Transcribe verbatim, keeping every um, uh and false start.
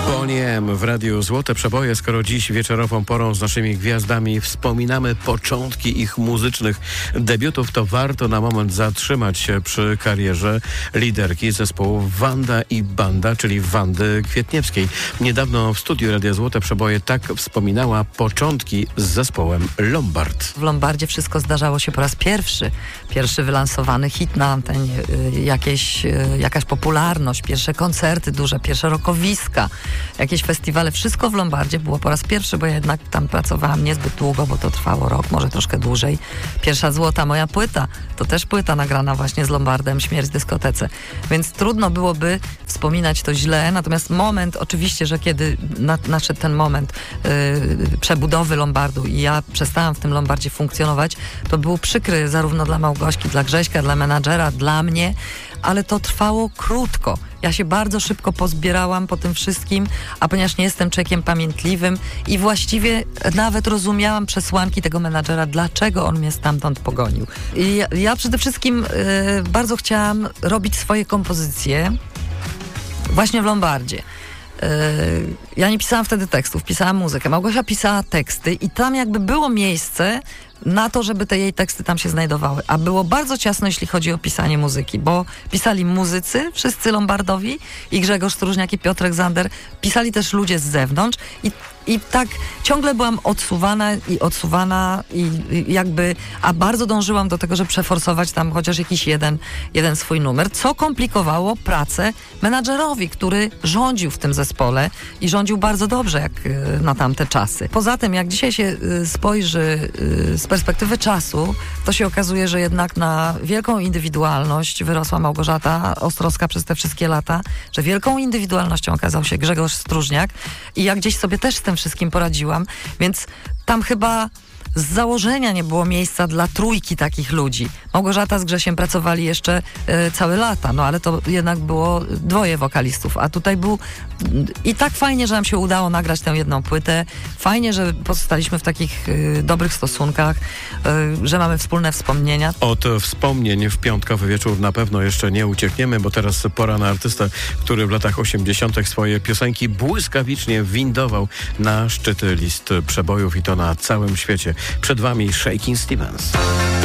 M w Radiu Złote Przeboje. Skoro dziś wieczorową porą z naszymi gwiazdami wspominamy początki ich muzycznych debiutów, to warto na moment zatrzymać się przy karierze liderki zespołu Wanda i Banda, czyli Wandy Kwietniewskiej. Niedawno w studiu Radia Złote Przeboje tak wspominała początki z zespołem Lombard. W Lombardzie wszystko zdarzało się po raz pierwszy. Pierwszy wylansowany hit na antenie, jakieś, jakaś popularność, pierwsze koncerty duże, pierwsze rockowiska, jakieś festiwale. Wszystko w Lombardzie było po raz pierwszy, bo ja jednak tam pracowałam niezbyt długo, bo to trwało rok, może troszkę dłużej. Pierwsza złota moja płyta, to też płyta nagrana właśnie z Lombardem, Śmierć w dyskotece. Więc trudno byłoby wspominać to źle, natomiast moment, oczywiście, że kiedy na, nadszedł ten moment yy, przebudowy Lombardu i ja przestałam w tym Lombardzie funkcjonować, to był przykry zarówno dla Małgośki, dla Grześka, dla menadżera, dla mnie, ale to trwało krótko. Ja się bardzo szybko pozbierałam po tym wszystkim, a ponieważ nie jestem człowiekiem pamiętliwym i właściwie nawet rozumiałam przesłanki tego menadżera, dlaczego on mnie stamtąd pogonił. I ja, ja przede wszystkim y, bardzo chciałam robić swoje kompozycje właśnie w Lombardzie. Y, ja nie pisałam wtedy tekstów, pisałam muzykę. Małgosia pisała teksty i tam jakby było miejsce na to, żeby te jej teksty tam się znajdowały. A było bardzo ciasno, jeśli chodzi o pisanie muzyki, bo pisali muzycy, wszyscy lombardowi, i Grzegorz Stróżniak, i Piotrek Zander. Pisali też ludzie z zewnątrz i I tak ciągle byłam odsuwana i odsuwana i, i jakby, a bardzo dążyłam do tego, żeby przeforsować tam chociaż jakiś jeden, jeden swój numer, co komplikowało pracę menadżerowi, który rządził w tym zespole i rządził bardzo dobrze jak na tamte czasy. Poza tym, jak dzisiaj się spojrzy z perspektywy czasu, to się okazuje, że jednak na wielką indywidualność wyrosła Małgorzata Ostrowska przez te wszystkie lata, że wielką indywidualnością okazał się Grzegorz Stróżniak i ja gdzieś sobie też z tym wszystkim poradziłam, więc tam chyba z założenia nie było miejsca dla trójki takich ludzi. Małgorzata z Grzesiem pracowali jeszcze y, całe lata, no ale to jednak było dwoje wokalistów, a tutaj był i tak fajnie, że nam się udało nagrać tę jedną płytę, fajnie, że pozostaliśmy w takich y, dobrych stosunkach, y, że mamy wspólne wspomnienia. Od wspomnień w piątkowy wieczór na pewno jeszcze nie uciekniemy, bo teraz pora na artystę, który w latach osiemdziesiątych swoje piosenki błyskawicznie windował na szczyty list przebojów i to na całym świecie. Przed wami Shakin' Stevens.